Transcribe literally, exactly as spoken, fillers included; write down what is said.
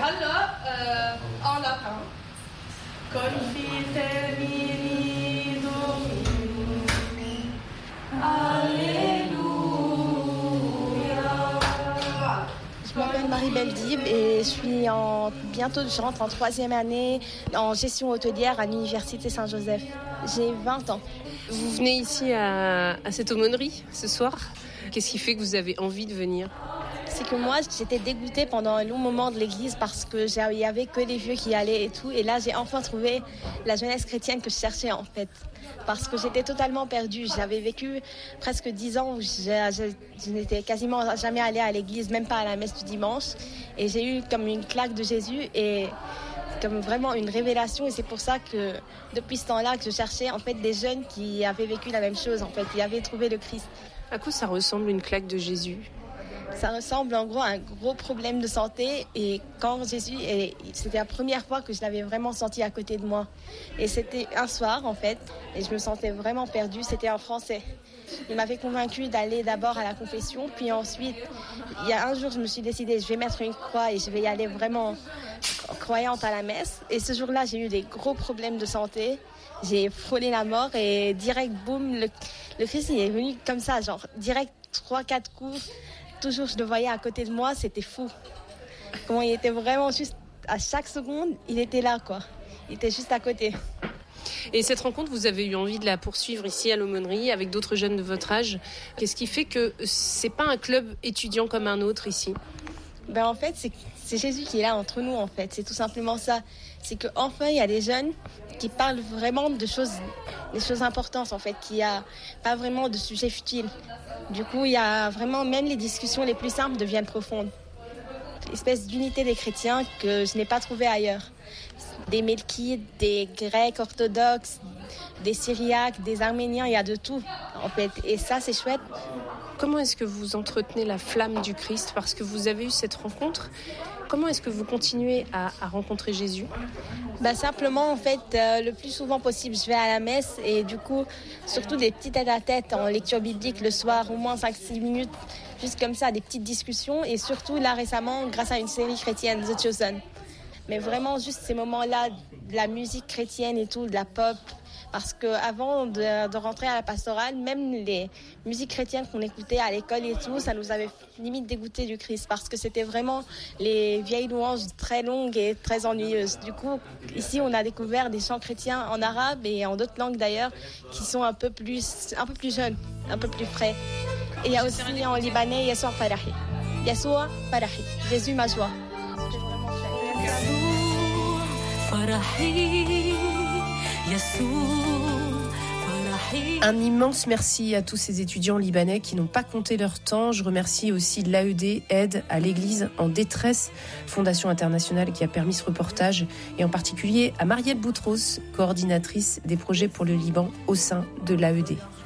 هلا اعلى كمان Confitermi Domini. Alléluia. Je m'appelle Marie Beldib et je suis en, bientôt je rentre en troisième année en gestion hôtelière à l'Université Saint-Joseph. J'ai vingt ans. Vous venez ici à, à cette aumônerie ce soir. Qu'est-ce qui fait que vous avez envie de venir ? C'est que moi, j'étais dégoûtée pendant un long moment de l'église parce qu'il n'y avait que les vieux qui allaient et tout. Et là, j'ai enfin trouvé la jeunesse chrétienne que je cherchais en fait. Parce que j'étais totalement perdue. J'avais vécu presque dix ans où je, je, je n'étais quasiment jamais allée à l'église, même pas à la messe du dimanche. Et j'ai eu comme une claque de Jésus et comme vraiment une révélation. Et c'est pour ça que depuis ce temps-là que je cherchais en fait des jeunes qui avaient vécu la même chose en fait, qui avaient trouvé le Christ. À quoi ça ressemble une claque de Jésus ? Ça ressemble en gros à un gros problème de santé et quand Jésus, et c'était la première fois que je l'avais vraiment senti à côté de moi. Et c'était un soir en fait et je me sentais vraiment perdue, c'était en français. Il m'avait convaincue d'aller d'abord à la confession, puis ensuite, il y a un jour je me suis décidée, je vais mettre une croix et je vais y aller vraiment croyante à la messe. Et ce jour-là, j'ai eu des gros problèmes de santé. J'ai frôlé la mort et direct, boum, le, le Christ il est venu comme ça, genre direct trois quatre coups. Toujours, je le voyais à côté de moi, c'était fou. Comment il était vraiment juste, à chaque seconde, il était là, quoi. Il était juste à côté. Et cette rencontre, vous avez eu envie de la poursuivre ici à l'aumônerie avec d'autres jeunes de votre âge. Qu'est-ce qui fait que c'est pas un club étudiant comme un autre ici ? Ben en fait, c'est, c'est Jésus qui est là entre nous, en fait. C'est tout simplement ça. C'est qu'enfin, il y a des jeunes qui parlent vraiment de choses, des choses importantes, en fait, qu'il n'y a pas vraiment de sujets futiles. Du coup, il y a vraiment, même les discussions les plus simples deviennent profondes. Une espèce d'unité des chrétiens que je n'ai pas trouvée ailleurs. Des Melkites, des Grecs orthodoxes, des Syriaques, des Arméniens, il y a de tout, en fait. Et ça, c'est chouette. Comment est-ce que vous entretenez la flamme du Christ ? Parce que vous avez eu cette rencontre. Comment est-ce que vous continuez à, à rencontrer Jésus ? Bah simplement, en fait, euh, le plus souvent possible, je vais à la messe et du coup, surtout des petits tête-à-tête en lecture biblique le soir, au moins cinq six minutes, juste comme ça, des petites discussions. Et surtout, là, récemment, grâce à une série chrétienne, The Chosen. Mais vraiment, juste ces moments-là, de la musique chrétienne et tout, de la pop. Parce qu'avant de, de rentrer à la pastorale, même les musiques chrétiennes qu'on écoutait à l'école et tout, ça nous avait limite dégoûté du Christ. Parce que c'était vraiment les vieilles louanges très longues et très ennuyeuses. Du coup, ici, on a découvert des chants chrétiens en arabe et en d'autres langues d'ailleurs, qui sont un peu plus, un peu plus jeunes, un peu plus frais. Et il y a aussi en libanais, Yessoua Farahi. Yessoua Farahi. Jésus ma joie. C'était vraiment chouette. Un immense merci à tous ces étudiants libanais qui n'ont pas compté leur temps. Je remercie aussi l'A E D, Aide à l'Église en détresse, Fondation internationale qui a permis ce reportage, et en particulier à Marielle Boutros, coordinatrice des projets pour le Liban au sein de l'A E D.